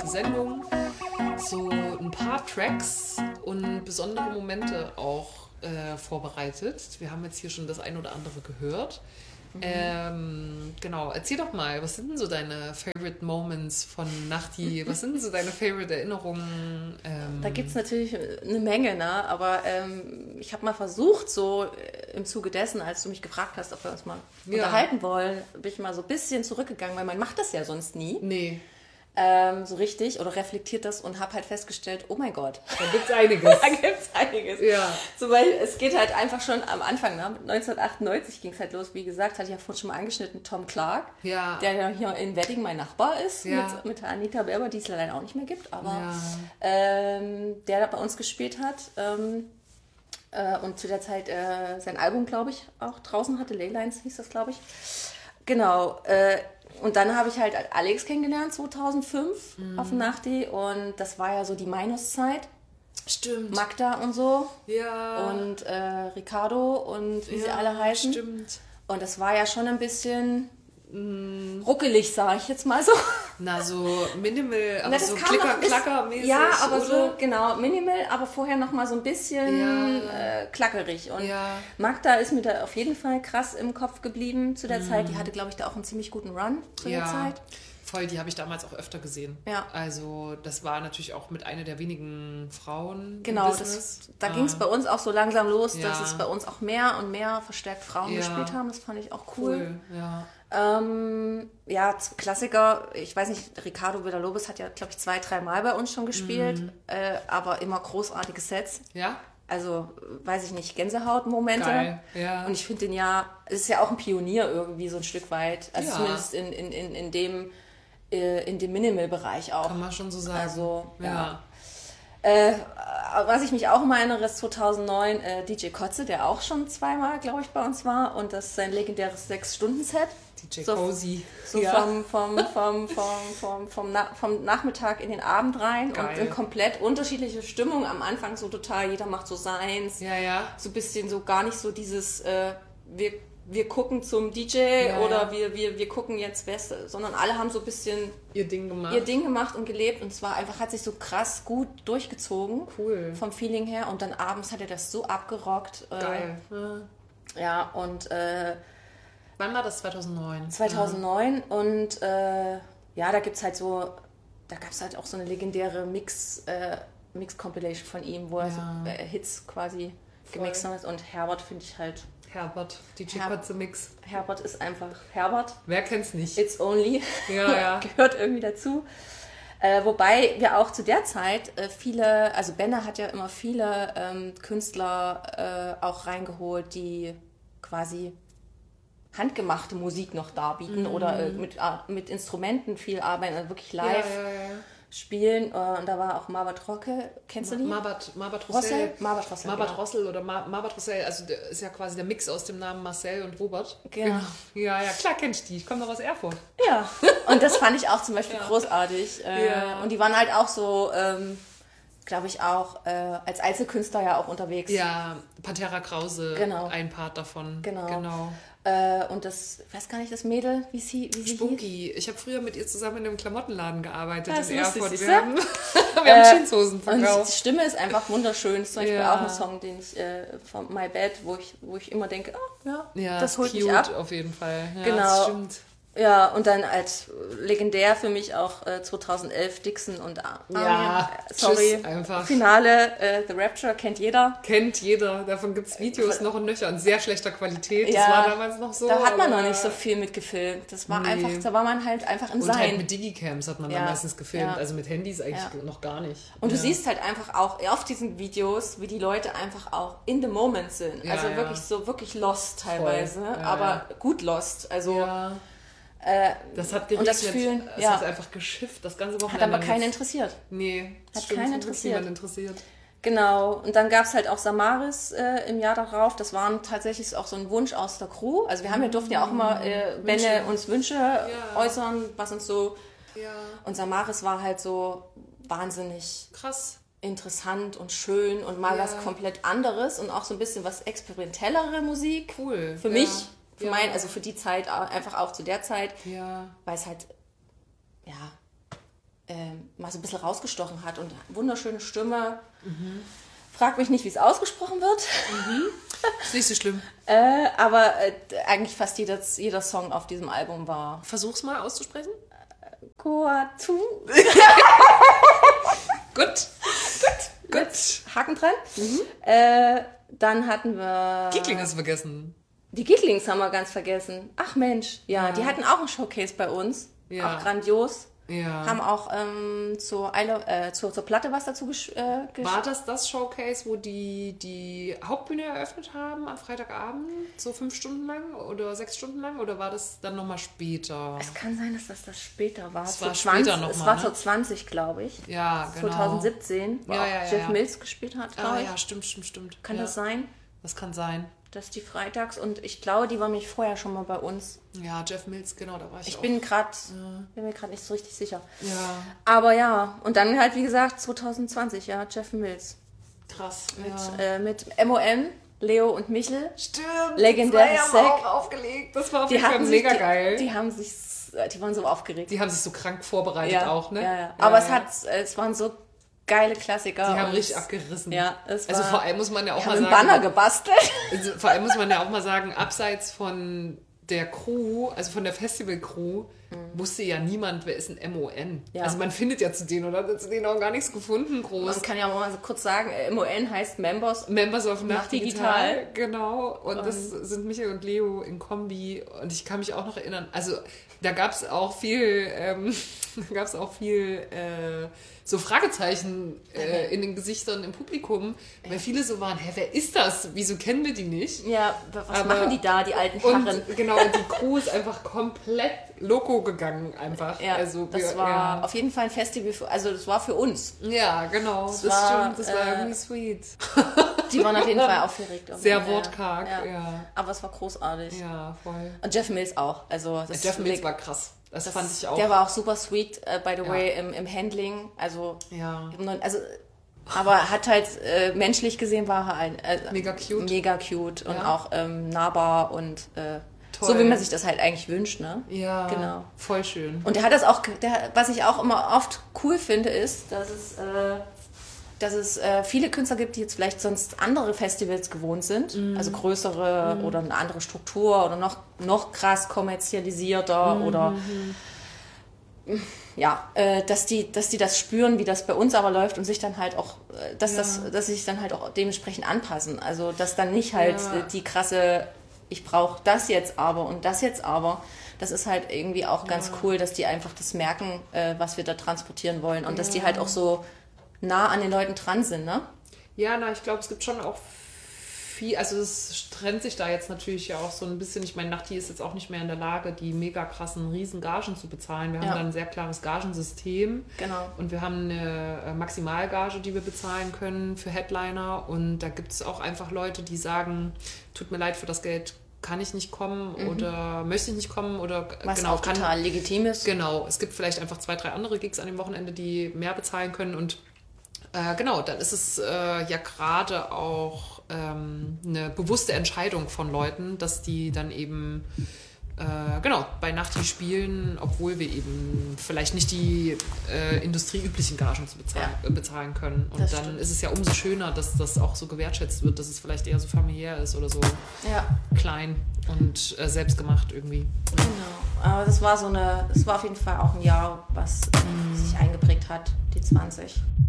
Sendung so ein paar Tracks und besondere Momente auch vorbereitet. Wir haben jetzt hier schon das ein oder andere gehört. Genau, erzähl doch mal, was sind denn so deine Favorite Moments von Nachti? Was sind denn so deine Favorite Erinnerungen? Da gibt es natürlich eine Menge, ne? Aber ich habe mal versucht, so im Zuge dessen, als du mich gefragt hast, ob wir uns mal unterhalten wollen, bin ich mal so ein bisschen zurückgegangen, weil man macht das ja sonst nie. Nee. So richtig oder reflektiert das und habe halt festgestellt, oh mein Gott. Da gibt's einiges. Da gibt's einiges. Ja. So, weil es geht halt einfach schon am Anfang, ne? 1998 ging es halt los, wie gesagt, hatte ich ja vorhin schon mal angeschnitten, Tom Clark, der ja hier in Wedding mein Nachbar ist, mit Anita Berber, die es leider auch nicht mehr gibt, aber der da bei uns gespielt hat und zu der Zeit sein Album, glaube ich, auch draußen hatte, Leylines hieß das, glaube ich. Genau, und dann habe ich halt Alex kennengelernt, 2005 auf dem Nachti. Und das war ja so die Minuszeit. Stimmt. Magda und so. Ja. Und Ricardo und wie sie alle heißen. Stimmt. Und das war ja schon ein bisschen ruckelig, sage ich jetzt mal so. Na, so minimal, aber so klackermäßig. Ja, aber oder? So, genau, minimal, aber vorher nochmal so ein bisschen klackerig. Und Magda ist mir da auf jeden Fall krass im Kopf geblieben zu der Zeit. Die hatte, glaube ich, da auch einen ziemlich guten Run zu der Zeit. Voll, die habe ich damals auch öfter gesehen. Ja. Also das war natürlich auch mit einer der wenigen Frauen im Business. Da ging es bei uns auch so langsam los, dass es bei uns auch mehr und mehr verstärkt Frauen gespielt haben. Das fand ich auch cool. Ja. Klassiker, ich weiß nicht, Ricardo Villalobos hat ja, glaube ich, 2-3 Mal bei uns schon gespielt, aber immer großartige Sets. Ja. Also, weiß ich nicht, Gänsehautmomente. Geil, ja. Und ich finde den es ist ja auch ein Pionier irgendwie so ein Stück weit, also zumindest in dem Minimal-Bereich auch. Kann man schon so sagen. Also, was ich mich auch immer erinnere, ist 2009 DJ Kotze, der auch schon 2-mal, glaube ich, bei uns war. Und das ist sein legendäres 6-Stunden-Set. DJ Cozy. So vom Nachmittag in den Abend rein. Geil. Und in komplett unterschiedliche Stimmung. Am Anfang so total, jeder macht so seins. Ja, ja. So ein bisschen so gar nicht so dieses, wir gucken zum DJ oder wir gucken jetzt Beste, sondern alle haben so ein bisschen ihr Ding gemacht und gelebt und zwar einfach hat sich so krass gut durchgezogen. Cool. Vom Feeling her und dann abends hat er das so abgerockt. Geil. Ja, und wann war das? 2009? 2009 und da gibt's halt so, da gab es halt auch so eine legendäre Mix-Compilation von ihm, wo er so Hits quasi gemixt hat und Herbert finde ich halt Herbert, DJ Kotze Mix. Herbert ist einfach Herbert. Wer kennt's nicht? It's Only. Ja. Gehört irgendwie dazu. Wobei wir auch zu der Zeit also Benne hat ja immer viele Künstler auch reingeholt, die quasi handgemachte Musik noch darbieten oder mit Instrumenten viel arbeiten, also wirklich live. Spielen und da war auch Marbert Rocke, kennst du die? Marbert Rossel. Marbert Rossel oder Marbert Rossel, also der ist ja quasi der Mix aus dem Namen Marcel und Robert. Genau. Ja, klar kenn ich die, ich komme noch aus Erfurt. Ja, und das fand ich auch zum Beispiel großartig. Und die waren halt auch so, glaube ich auch, als Einzelkünstler ja auch unterwegs. Ja, Pantera Krause, ein Part davon. Genau. Und das, ich weiß gar nicht, das Mädel, wie sie Spunky. Ich habe früher mit ihr zusammen in einem Klamottenladen gearbeitet in Erfurt. Wir haben Jeanshosen verkauft. Und die Stimme ist einfach wunderschön. Das ist zum Beispiel auch ein Song, den ich von My Bad, wo ich immer denke, das holt mich ab. Auf jeden Fall. Ja, genau. Das stimmt. Ja, und dann als legendär für mich auch 2011 Dixon und Finale, The Rapture, kennt jeder. Kennt jeder, davon gibt es Videos noch und nöcher in sehr schlechter Qualität, das war damals noch so. Da hat man noch nicht so viel mit gefilmt, das war einfach, da war man halt einfach im Sein. Und halt mit Digicams hat man dann meistens gefilmt, also mit Handys eigentlich noch gar nicht. Und du siehst halt einfach auch auf diesen Videos, wie die Leute einfach auch in the moment sind, also wirklich lost teilweise, aber gut lost, also... das hat geregnet, das Fühlen, es hat einfach geschifft, das ganze Wochenende. Hat aber keinen interessiert. Nee, hat keinen interessiert. interessiert. Genau, und dann gab es halt auch Samaris im Jahr darauf, das war tatsächlich auch so ein Wunsch aus der Crew, also wir durften ja auch immer Benne uns Wünsche äußern, was uns so, und Samaris war halt so wahnsinnig krass, interessant und schön und mal was komplett anderes und auch so ein bisschen was experimentellere Musik. Cool. Für mich. Also für die Zeit, einfach auch zu der Zeit, weil es halt, mal so ein bisschen rausgestochen hat. Und wunderschöne Stimme. Frag mich nicht, wie es ausgesprochen wird. Ist nicht so schlimm. Aber eigentlich fast jeder Song auf diesem Album war... Versuch's mal auszusprechen. Goatu. Gut. Haken dran. Dann hatten wir... Giggling hast du vergessen. Die Gigglings haben wir ganz vergessen. Ach Mensch, ja, die hatten auch ein Showcase bei uns. Ja. Auch grandios. Ja. Haben auch zur Platte was dazu War das Showcase, wo die Hauptbühne eröffnet haben am Freitagabend? So 5 Stunden lang oder 6 Stunden lang? Oder war das dann nochmal später? Es kann sein, dass das später war. Es war später nochmal. Es war zur 20, glaube ich. Ja, genau. 2017, wo auch Jeff Mills gespielt hat, glaube ich. Ja, stimmt. Kann das sein? Das kann sein. Dass die freitags, und ich glaube, die war mich vorher schon mal bei uns. Ja, Jeff Mills, genau, da war ich auch. Bin mir gerade nicht so richtig sicher. Ja. Aber ja, und dann halt, wie gesagt, 2020, ja, Jeff Mills. Krass. Mit MON, Leo und Michel. Stimmt. Legendäres Set. Auch aufgelegt. Das war auf jeden Fall mega geil. Die waren so aufgeregt. Die haben sich so krank vorbereitet auch, ne? Ja. Aber es waren so geile Klassiker. Die haben richtig abgerissen. Ja, also vor allem muss man ja auch mal sagen... einen Banner gebastelt. Also vor allem muss man ja auch mal sagen, abseits von der Crew, also von der Festival-Crew, wusste ja niemand, wer ist ein MON. Ja. Also man findet ja zu denen, oder? Hat zu denen auch gar nichts gefunden, groß. Man kann ja mal so kurz sagen, MON heißt Members of Nachtdigital. Genau. Und das sind Michael und Leo in Kombi. Und ich kann mich auch noch erinnern, also da gab es auch viel, so Fragezeichen in den Gesichtern im Publikum, weil viele so waren, wer ist das? Wieso kennen wir die nicht? Ja, was machen die da, die alten Herren? Und die Crew ist einfach komplett loco gegangen einfach. Ja, also, das war auf jeden Fall ein Festival, das war für uns. Ja, genau, das stimmt, das war irgendwie sweet. Die waren auf jeden Fall aufgeregt. Sehr wortkarg, ja. Aber es war großartig. Ja, voll. Und Jeff Mills auch. Also Jeff Mills war krass. Das fand ich auch. Der war auch super sweet, by the way, im Handling. Also, aber hat halt, menschlich gesehen war er mega cute. Mega cute und auch nahbar und so, wie man sich das halt eigentlich wünscht, ne? Ja, genau. Voll schön. Und der hat das auch, was ich auch immer oft cool finde, ist, dass es viele Künstler gibt, die jetzt vielleicht sonst andere Festivals gewohnt sind, also größere oder eine andere Struktur oder noch krass kommerzialisierter oder dass die das spüren, wie das bei uns aber läuft und sich dann halt auch, dass sie sich dann halt auch dementsprechend anpassen. Also dass dann nicht halt die krasse, ich brauche das jetzt aber und das jetzt aber. Das ist halt irgendwie auch ganz cool, dass die einfach das merken, was wir da transportieren wollen und dass die halt auch so nah an den Leuten dran sind, ne? Ja, ich glaube, es gibt schon auch viel, also es trennt sich da jetzt natürlich ja auch so ein bisschen, ich meine, Nachti ist jetzt auch nicht mehr in der Lage, die mega krassen Riesengagen zu bezahlen. Wir haben da ein sehr klares Gagensystem. Genau. Und wir haben eine Maximalgage, die wir bezahlen können für Headliner und da gibt es auch einfach Leute, die sagen, tut mir leid, für das Geld kann ich nicht kommen oder möchte ich nicht kommen oder was auch total legitim ist. Genau, es gibt vielleicht einfach 2, 3 andere Gigs an dem Wochenende, die mehr bezahlen können und dann ist es ja gerade auch eine bewusste Entscheidung von Leuten, dass die dann eben bei Nachti spielen, obwohl wir eben vielleicht nicht die industrieüblichen Gagen bezahlen können. Und dann ist es ja umso schöner, dass das auch so gewertschätzt wird, dass es vielleicht eher so familiär ist oder so klein und selbstgemacht irgendwie. Genau, aber das war auf jeden Fall auch ein Jahr, was sich eingeprägt hat, die 20.